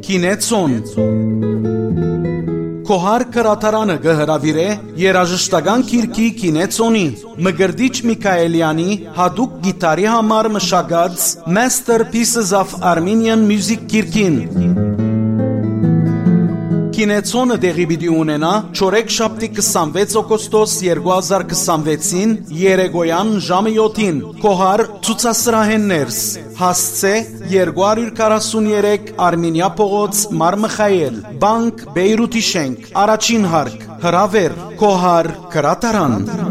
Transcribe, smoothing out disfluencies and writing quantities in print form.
Կինեցոն Քոհար կրատարանը գհրավիրե երաժշտական քիրքի Կինեցոնի Մգրդիչ Միքայելյանի հատուկ գիտարի համար մշակած Masterpieces of Armenian Music քիրքին Կինեցոնը դեղի պիտի ունենա չորեքշաբթի 26 օգոստոս 2026-ին երեկոյան ժամը 7-ին Քոհար ցուցասրահեն ներս հասցե 243 Արմենիա փողոց Մարմխայել Բանկ Բեյրութի շենք առաջին հարկ հրավեր Քոհար կրատարան